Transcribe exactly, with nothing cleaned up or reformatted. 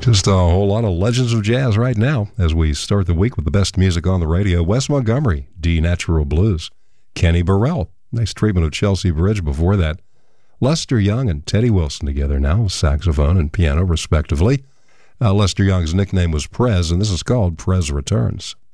Just a whole lot of legends of jazz right now as we start the week with the best music on the radio. Wes Montgomery, D Natural Blues. Kenny Burrell, nice treatment of Chelsea Bridge before that. Lester Young and Teddy Wilson together now with saxophone and piano respectively. Uh, Lester Young's nickname was Prez, and this is called Prez Returns.